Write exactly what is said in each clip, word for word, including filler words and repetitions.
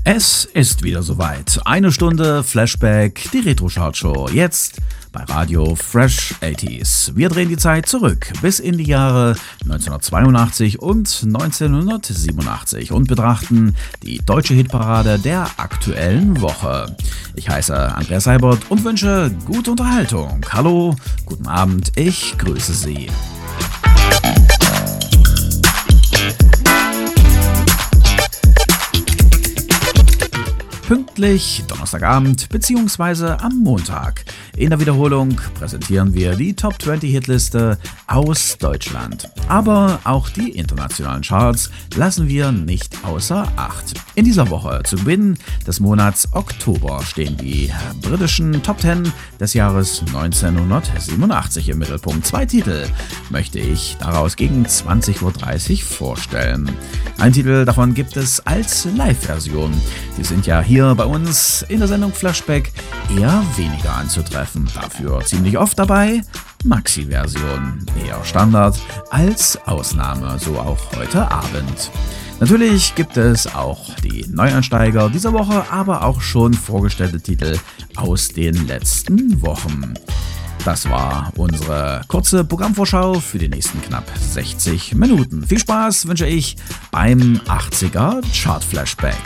Es ist wieder soweit. Eine Stunde Flashback, die Retro-Chart-Show. Jetzt bei Radio Fresh achtziger. Wir drehen die Zeit zurück bis in die Jahre neunzehnhundertzweiundachtzig und neunzehnhundertsiebenundachtzig und betrachten die deutsche Hitparade der aktuellen Woche. Ich heiße Andreas Seibert und wünsche gute Unterhaltung. Hallo, guten Abend, ich grüße Sie. Pünktlich Donnerstagabend bzw. am Montag. In der Wiederholung präsentieren wir die Top zwanzig Hitliste aus Deutschland. Aber auch die internationalen Charts lassen wir nicht außer Acht. In dieser Woche zu Beginn des Monats Oktober stehen die britischen Top zehn des Jahres neunzehnhundertsiebenundachtzig im Mittelpunkt. Zwei Titel möchte ich daraus gegen zwanzig Uhr dreißig vorstellen. Ein Titel davon gibt es als Live-Version. Die sind ja hier bei uns in der Sendung Flashback eher weniger anzutreffen. Dafür ziemlich oft dabei Maxi-Version, eher Standard als Ausnahme, so auch heute Abend. Natürlich gibt es auch die Neueinsteiger dieser Woche, aber auch schon vorgestellte Titel aus den letzten Wochen. Das war unsere kurze Programmvorschau für die nächsten knapp sechzig Minuten. Viel Spaß wünsche ich beim achtziger Chart Flashback.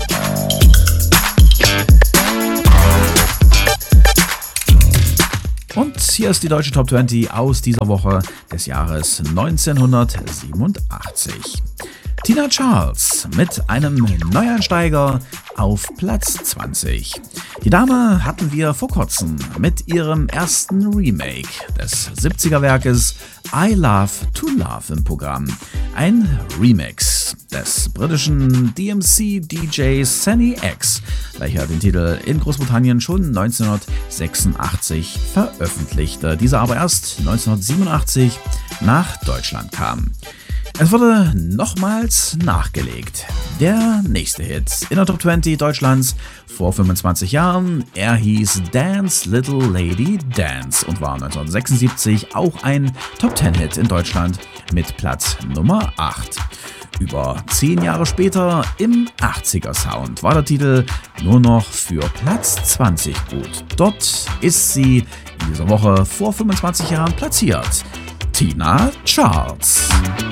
Und hier ist die deutsche Top zwanzig aus dieser Woche des Jahres neunzehnhundertsiebenundachtzig. Tina Charles mit einem Neueinsteiger auf Platz zwanzig. Die Dame hatten wir vor kurzem mit ihrem ersten Remake des siebziger-Werkes I Love to Love im Programm. Ein Remix des britischen D M C-D Js Sunny X, welcher den Titel in Großbritannien schon neunzehnhundertsechsundachtzig veröffentlichte, dieser aber erst neunzehnhundertsiebenundachtzig nach Deutschland kam. Es wurde nochmals nachgelegt. Der nächste Hit in der Top zwanzig Deutschlands vor fünfundzwanzig Jahren. Er hieß Dance Little Lady Dance und war neunzehnhundertsechsundsiebzig auch ein Top zehn Hit in Deutschland mit Platz Nummer acht. Über zehn Jahre später im achtziger Sound war der Titel nur noch für Platz zwanzig gut. Dort ist sie in dieser Woche vor fünfundzwanzig Jahren platziert. Tina Charles.